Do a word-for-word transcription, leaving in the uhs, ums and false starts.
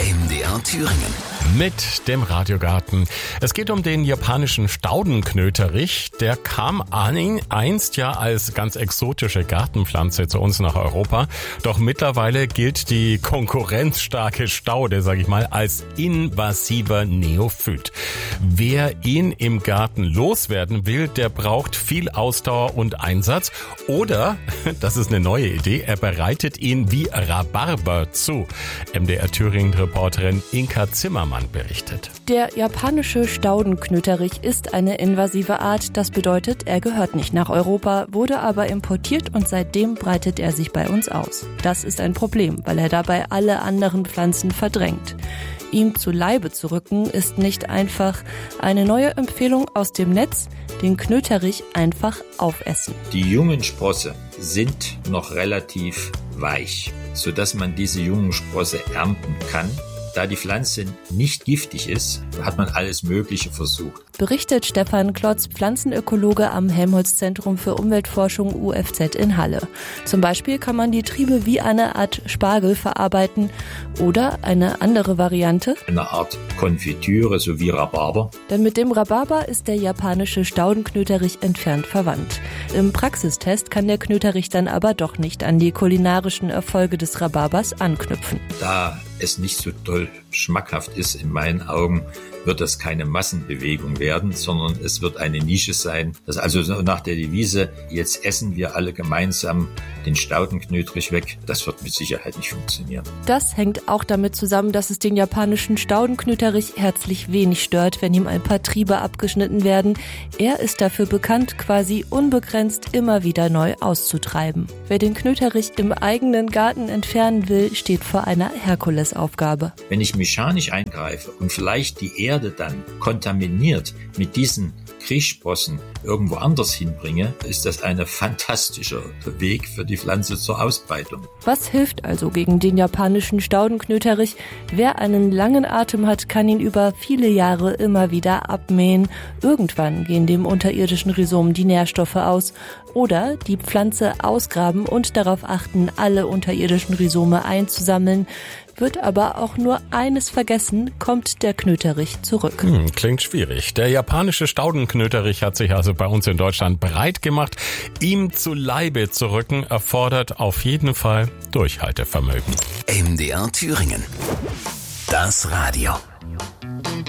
M D R Thüringen. Mit dem Radiogarten. Es geht um den japanischen Staudenknöterich. Der kam einst ja als ganz exotische Gartenpflanze zu uns nach Europa. Doch mittlerweile gilt die konkurrenzstarke Staude, sag ich mal, als invasiver Neophyt. Wer ihn im Garten loswerden will, der braucht viel Ausdauer und Einsatz. Oder, das ist eine neue Idee, er bereitet ihn wie Rhabarber zu. M D R Thüringen-Reporterin Inka Zimmermann berichtet. Der japanische Staudenknöterich ist eine invasive Art. Das bedeutet, er gehört nicht nach Europa, wurde aber importiert und seitdem breitet er sich bei uns aus. Das ist ein Problem, weil er dabei alle anderen Pflanzen verdrängt. Ihm zu Leibe zu rücken ist nicht einfach. Eine neue Empfehlung aus dem Netz: den Knöterich einfach aufessen. Die jungen Sprosse sind noch relativ weich, sodass man diese jungen Sprosse ernten kann. Da die Pflanze nicht giftig ist, hat man alles Mögliche versucht. Berichtet Stefan Klotz, Pflanzenökologe am Helmholtz-Zentrum für Umweltforschung U F Z in Halle. Zum Beispiel kann man die Triebe wie eine Art Spargel verarbeiten oder eine andere Variante. Eine Art Konfitüre, so wie Rhabarber. Denn mit dem Rhabarber ist der japanische Staudenknöterich entfernt verwandt. Im Praxistest kann der Knöterich dann aber doch nicht an die kulinarischen Erfolge des Rhabarbers anknüpfen. Da es nicht so toll schmackhaft ist, in meinen Augen, wird das keine Massenbewegung werden, sondern es wird eine Nische sein. Das also nach der Devise, jetzt essen wir alle gemeinsam den Staudenknöterich weg, das wird mit Sicherheit nicht funktionieren. Das hängt auch damit zusammen, dass es den japanischen Staudenknöterich herzlich wenig stört, wenn ihm ein paar Triebe abgeschnitten werden. Er ist dafür bekannt, quasi unbegrenzt immer wieder neu auszutreiben. Wer den Knöterich im eigenen Garten entfernen will, steht vor einer Herkulesaufgabe. Wenn ich mechanisch eingreife und vielleicht die Erde dann kontaminiert mit diesen Kriechsprossen irgendwo anders hinbringe, ist das ein fantastischer Weg für die Pflanze zur Ausbreitung. Was hilft also gegen den japanischen Staudenknöterich? Wer einen langen Atem hat, kann ihn über viele Jahre immer wieder abmähen. Irgendwann gehen dem unterirdischen Rhizom die Nährstoffe aus. Oder die Pflanze ausgraben und darauf achten, alle unterirdischen Rhizome einzusammeln. Wird aber auch nur eines vergessen, kommt der Knöterich zurück. Hm, klingt schwierig. Der japanische Staudenknöterich hat sich also bei uns in Deutschland breit gemacht. Ihm zu Leibe zu rücken, erfordert auf jeden Fall Durchhaltevermögen. M D R Thüringen. Das Radio.